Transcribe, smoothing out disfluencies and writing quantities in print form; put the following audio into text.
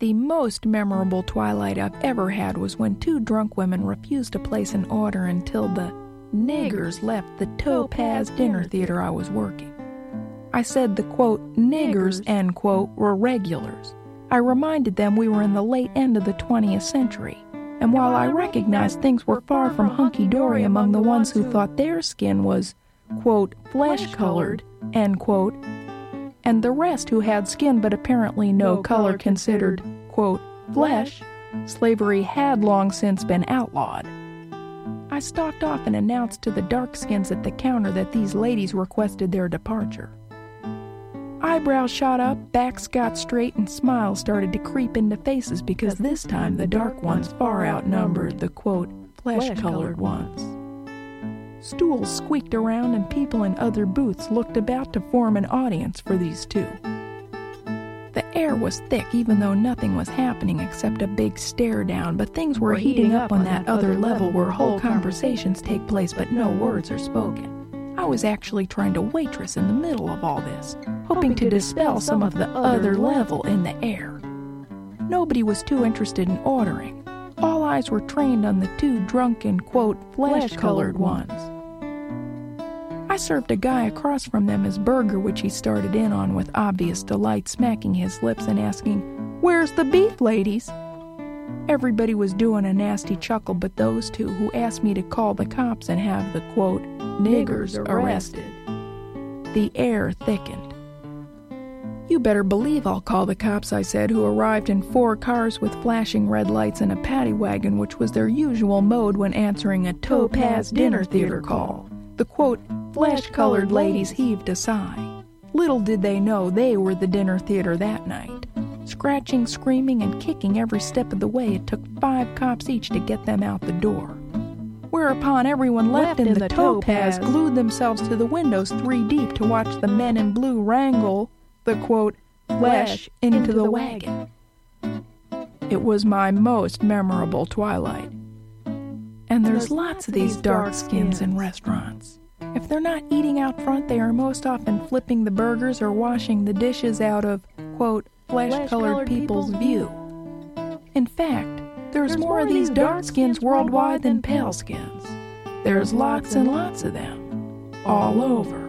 the most memorable twilight I've ever had was when two drunk women refused to place an order until the niggers left the Topaz Dinner Theater I was working. I said the, quote, niggers, end quote, were regulars. I reminded them we were in the late end of the 20th century, and while I recognized things were far from hunky-dory among the ones who thought their skin was, quote, flesh-colored, end quote, and the rest who had skin but apparently no color considered, quote, flesh, slavery had long since been outlawed. I stalked off and announced to the dark-skins at the counter that these ladies requested their departure. Eyebrows shot up, backs got straight, and smiles started to creep into faces because this time the dark ones far outnumbered the, quote, flesh-colored ones. Stools squeaked around and people in other booths looked about to form an audience for these two. The air was thick even though nothing was happening except a big stare down, but things were heating up on that other level where whole conversations take place but no words are spoken. I was actually trying to waitress in the middle of all this, hoping to dispel some of the other level in the air. Nobody was too interested in ordering. All eyes were trained on the two drunken, quote, flesh-colored ones. I served a guy across from them his burger, which he started in on with obvious delight, smacking his lips and asking, "Where's the beef, ladies?" Everybody was doing a nasty chuckle but those two, who asked me to call the cops and have the, quote, niggers arrested. The air thickened. "You better believe I'll call the cops," I said, who arrived in 4 cars with flashing red lights and a paddy wagon, which was their usual mode when answering a Topaz Dinner Theater call. The, quote, flesh-colored ladies heaved a sigh. Little did they know they were the dinner theater that night. Scratching, screaming, and kicking every step of the way, it took 5 cops each to get them out the door. Whereupon everyone left in the Topaz glued themselves to the windows 3 deep to watch the men in blue wrangle the, quote, flesh into the wagon. It was my most memorable twilight. And there's lots of these dark skins in restaurants. If they're not eating out front, they are most often flipping the burgers or washing the dishes out of, quote, flesh-colored people's view. In fact, there's more of these dark skins worldwide than pale skins. There's lots and lots of them, all over.